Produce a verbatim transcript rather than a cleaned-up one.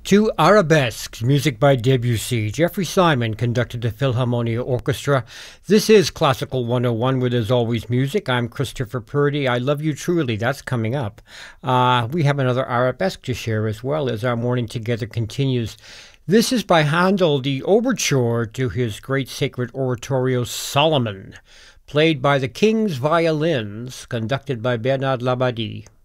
Two arabesques, music by Debussy. Jeffrey Simon conducted the Philharmonia Orchestra. This is Classical one oh one, where there's always music. I'm Christopher Purdy. I Love You Truly. That's coming up. Uh, we have another arabesque to share as well as our morning together continues. This is by Handel, the overture to his great sacred oratorio Solomon, played by the King's Violins, conducted by Bernard Labadie.